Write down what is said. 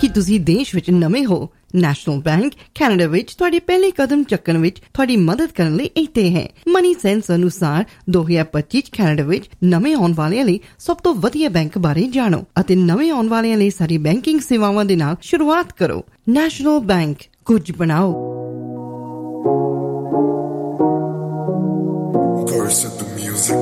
कि तुसी देश विच नवे हो। नैशनल बैंक कैनेडा विच तुहाडे पहले कदम चक्कण विच तुहाडी मदद करन लई इत्थे है। मनी सेंस अनुसार 2025 कैनेडा विच नवे आउण वालियां लई सब तो वधिया बैंक बारे जाणो अते नवे आउण वालियां लई सारी बैंकिंग सेवावां दे नाल शुरुआत करो। नैशनल बैंक, कुछ बनाओ। Curse at the music.